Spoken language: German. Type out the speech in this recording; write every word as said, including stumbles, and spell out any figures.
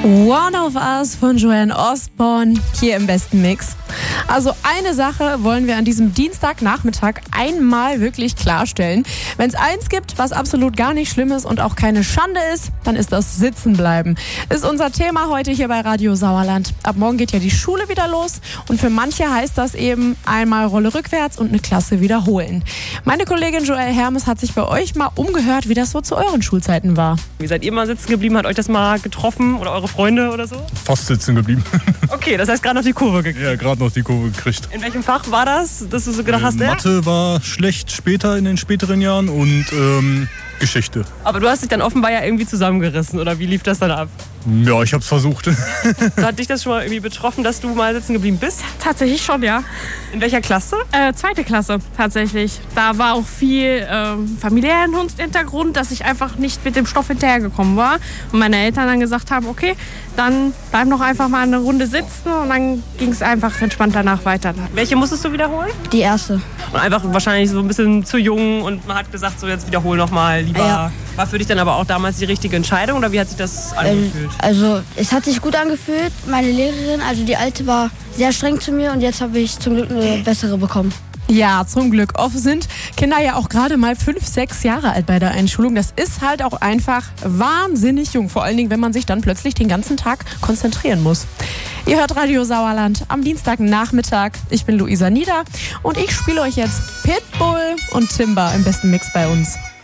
One of Us von Joanne Osborne hier im besten Mix. Also eine Sache wollen wir an diesem Dienstagnachmittag einmal wirklich klarstellen. Wenn es eins gibt, was absolut gar nicht schlimm ist und auch keine Schande ist, dann ist das Sitzenbleiben. Ist unser Thema heute hier bei Radio Sauerland. Ab morgen geht ja die Schule wieder los und für manche heißt das eben einmal Rolle rückwärts und eine Klasse wiederholen. Meine Kollegin Joelle Hermes hat sich bei euch mal umgehört, wie das so zu euren Schulzeiten war. Wie seid ihr mal sitzen geblieben? Hat euch das mal getroffen oder eure Freunde oder so? Fast sitzen geblieben. Okay, das heißt gerade noch die Kurve gekriegt. Ja, gerade noch die Kurve gekriegt. In welchem Fach war das, dass du so gedacht äh, hast, Mathe ja? war schlecht später in den späteren Jahren und ähm, Geschichte. Aber du hast dich dann offenbar ja irgendwie zusammengerissen, oder wie lief das dann ab? Ja, ich hab's versucht. Hat dich das schon mal irgendwie betroffen, dass du mal sitzen geblieben bist? Tatsächlich schon, ja. In welcher Klasse? Äh, zweite Klasse, tatsächlich. Da war auch viel ähm, familiären Hintergrund, dass ich einfach nicht mit dem Stoff hinterhergekommen war. Und meine Eltern dann gesagt haben, okay, dann bleib noch einfach mal eine Runde sitzen. Und dann ging es einfach entspannt danach weiter. Welche musstest du wiederholen? Die erste. Und einfach wahrscheinlich so ein bisschen zu jung und man hat gesagt, so jetzt wiederhol noch mal lieber. Ja. War für dich dann aber auch damals die richtige Entscheidung oder wie hat sich das angefühlt? Also es hat sich gut angefühlt. Meine Lehrerin, also die alte, war sehr streng zu mir und jetzt habe ich zum Glück eine bessere bekommen. Ja, zum Glück. Oft sind Kinder ja auch gerade mal fünf, sechs Jahre alt bei der Einschulung. Das ist halt auch einfach wahnsinnig jung. Vor allen Dingen, wenn man sich dann plötzlich den ganzen Tag konzentrieren muss. Ihr hört Radio Sauerland am Dienstagnachmittag. Ich bin Luisa Nieder und ich spiele euch jetzt Pitbull und Timber im besten Mix bei uns.